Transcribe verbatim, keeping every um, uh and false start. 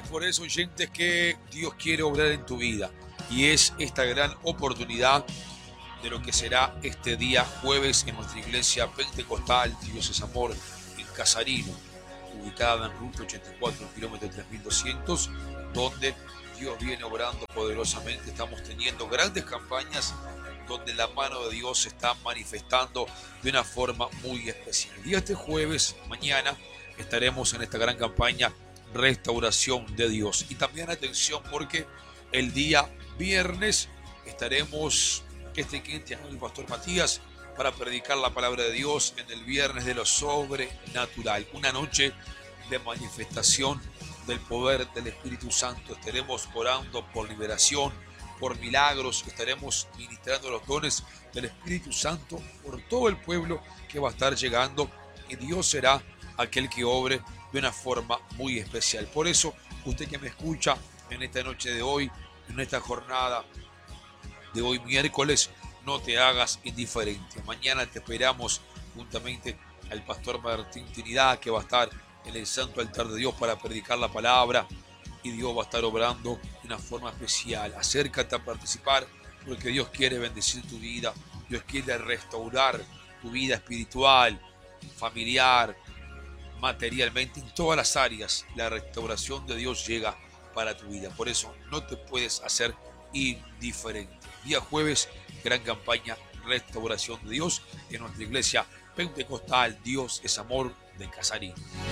Es por eso, oyentes, que Dios quiere obrar en tu vida. Y es esta gran oportunidad de lo que será este día jueves en nuestra iglesia pentecostal Dios es Amor en Casarino, ubicada en ruta ochenta y cuatro, kilómetro tres mil doscientos, donde Dios viene obrando poderosamente. Estamos teniendo grandes campañas donde la mano de Dios se está manifestando de una forma muy especial. Y este jueves, mañana, estaremos en esta gran campaña Restauración de Dios. Y también atención, porque el día viernes estaremos, este quince años, el pastor Matías, para predicar la palabra de Dios en el viernes de lo sobrenatural, una noche de manifestación del poder del Espíritu Santo. Estaremos orando por liberación, por milagros, estaremos ministrando los dones del Espíritu Santo por todo el pueblo que va a estar llegando, y Dios será aquel que obre de una forma muy especial. Por eso, usted que me escucha en esta noche de hoy, en esta jornada de hoy miércoles, no te hagas indiferente. Mañana te esperamos juntamente al pastor Martín Trinidad, que va a estar en el santo altar de Dios para predicar la palabra, y Dios va a estar obrando de una forma especial. Acércate a participar, porque Dios quiere bendecir tu vida. Dios quiere restaurar tu vida espiritual, familiar, materialmente, en todas las áreas. La restauración de Dios llega para tu vida. Por eso no te puedes hacer indiferente. Día jueves, gran campaña Restauración de Dios en nuestra iglesia pentecostal Dios es Amor de Casarino.